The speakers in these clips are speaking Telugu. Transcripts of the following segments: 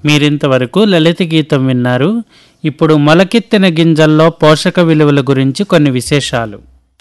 మీరింతవరకు లలిత గీతం విన్నారు. ఇప్పుడు మొలకెత్తిన గింజల్లో పోషక విలువల గురించి కొన్ని విశేషాలు.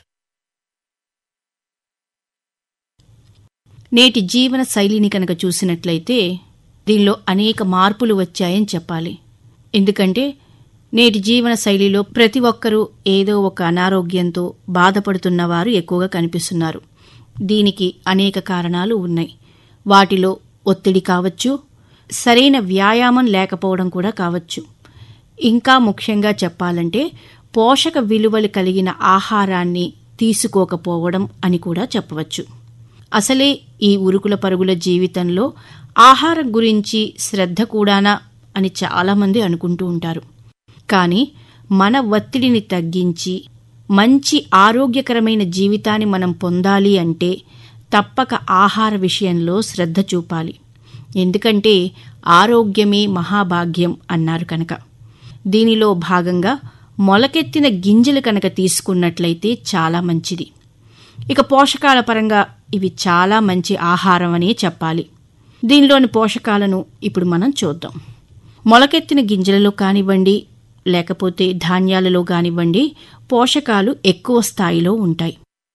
నేటి జీవన శైలిని కనుక చూసినట్లయితే దీనిలో అనేక మార్పులు వచ్చాయని చెప్పాలి. ఎందుకంటే నేటి జీవన శైలిలో ప్రతి ఒక్కరూ ఏదో ఒక అనారోగ్యంతో బాధపడుతున్న వారు ఎక్కువగా కనిపిస్తున్నారు. దీనికి అనేక కారణాలు ఉన్నాయి. వాటిలో ఒత్తిడి కావచ్చు, సరైన వ్యాయామం లేకపోవడం కూడా కావచ్చు. ఇంకా ముఖ్యంగా చెప్పాలంటే పోషక విలువలు కలిగిన ఆహారాన్ని తీసుకోకపోవడం అని కూడా చెప్పవచ్చు. అసలే ఈ ఉరుకుల పరుగుల జీవితంలో ఆహారం గురించి శ్రద్ధ కూడానా అని చాలామంది అనుకుంటూ ఉంటారు. కానీ మన ఒత్తిడిని తగ్గించి మంచి ఆరోగ్యకరమైన జీవితాన్ని మనం పొందాలి అంటే తప్పక ఆహార విషయంలో శ్రద్ధ చూపాలి. ఎందుకంటే ఆరోగ్యమే మహాభాగ్యం అన్నారు కనుక. దీనిలో భాగంగా మొలకెత్తిన గింజలు కనుక తీసుకున్నట్లయితే చాలా మంచిది. ఇక పోషకాల పరంగా ఇవి చాలా మంచి ఆహారం అనే చెప్పాలి. దీనిలోని పోషకాలను ఇప్పుడు మనం చూద్దాం. మొలకెత్తిన గింజలలో కానివ్వండి, లేకపోతే ధాన్యాలలో కానివ్వండి, పోషకాలు ఎక్కువ స్థాయిలో ఉంటాయి.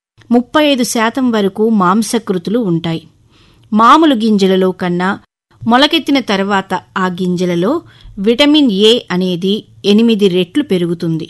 35% వరకు మాంసకృతులు ఉంటాయి. మామూలు గింజలలో కన్నా మొలకెత్తిన తర్వాత ఆ గింజలలో విటమిన్ ఏ అనేది 8 రెట్లు పెరుగుతుంది.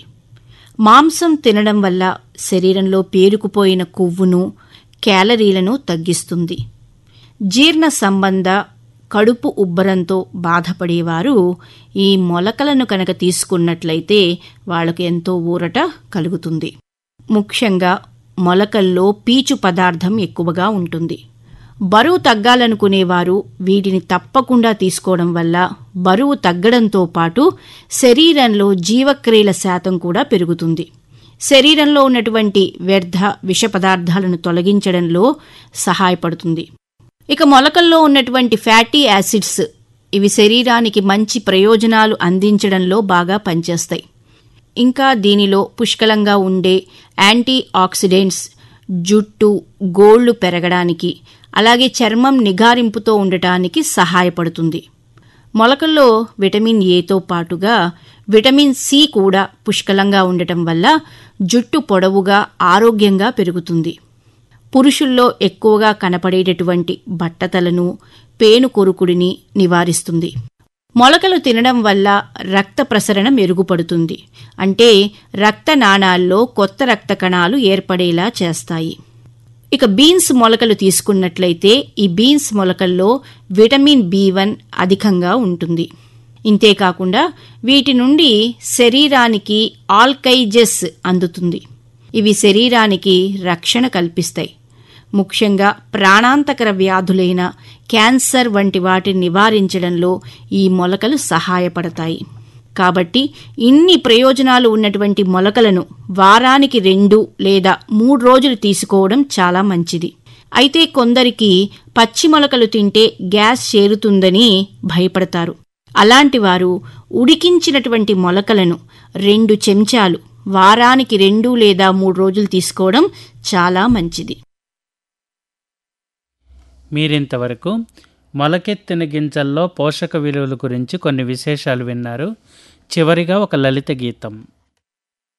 మాంసం తినడం వల్ల శరీరంలో పేరుకుపోయిన కొవ్వును, క్యాలరీలను తగ్గిస్తుంది. జీర్ణ సంబంధ కడుపు ఉబ్బరంతో బాధపడేవారు ఈ మొలకలను కనుక తీసుకున్నట్లయితే వాళ్లకు ఎంతో ఊరట కలుగుతుంది. ముఖ్యంగా మొలకల్లో పీచు పదార్థం ఎక్కువగా ఉంటుంది. బరువు తగ్గాలనుకునేవారు వీటిని తప్పకుండా తీసుకోవడం వల్ల బరువు తగ్గడంతో పాటు శరీరంలో జీవక్రియల శాతం కూడా పెరుగుతుంది. శరీరంలో ఉన్నటువంటి వ్యర్థ విష పదార్థాలను తొలగించడంలో సహాయపడుతుంది. ఇక మొలకల్లో ఉన్నటువంటి ఫ్యాటీ యాసిడ్స్ ఇవి శరీరానికి మంచి ప్రయోజనాలు అందించడంలో బాగా పనిచేస్తాయి. ఇంకా దీనిలో పుష్కలంగా ఉండే యాంటీ ఆక్సిడెంట్స్ జుట్టు, గోళ్లు పెరగడానికి, అలాగే చర్మం నిగారింపుతో ఉండటానికి సహాయపడుతుంది. మొలకల్లో విటమిన్ ఏతో పాటుగా విటమిన్ సి కూడా పుష్కలంగా ఉండటం వల్ల జుట్టు పొడవుగా ఆరోగ్యంగా పెరుగుతుంది. పురుషుల్లో ఎక్కువగా కనపడేటటువంటి బట్టతలను, పేను కొరుకుడిని నివారిస్తుంది. మొలకలు తినడం వల్ల రక్త ప్రసరణ మెరుగుపడుతుంది. అంటే రక్త నాళాల్లో కొత్త రక్త కణాలు ఏర్పడేలా చేస్తాయి. ఇక బీన్స్ మొలకలు తీసుకున్నట్లయితే ఈ బీన్స్ మొలకల్లో విటమిన్ B1 అధికంగా ఉంటుంది. ఇంతేకాకుండా వీటి నుండి శరీరానికి ఆల్కైజెస్ అందుతుంది. ఇవి శరీరానికి రక్షణ కల్పిస్తాయి. ముఖ్యంగా ప్రాణాంతకర వ్యాధులైన క్యాన్సర్ వంటి వాటిని నివారించడంలో ఈ మొలకలు సహాయపడతాయి. కాబట్టి ఇన్ని ప్రయోజనాలు ఉన్నటువంటి మొలకలను వారానికి 2 లేదా 3 రోజులు తీసుకోవడం చాలా మంచిది. అయితే కొందరికి పచ్చి మొలకలు తింటే గ్యాస్ చేరుతుందని భయపడతారు. అలాంటి వారు ఉడికించినటువంటి మొలకలను 2 చెంచాలు వారానికి 2 లేదా 3 రోజులు తీసుకోవడం చాలా మంచిది. మీరింతవరకు మొలకెత్తిన గింజల్లో పోషక విలువల గురించి కొన్ని విశేషాలు విన్నారు. చివరిగా ఒక లలిత గీతం.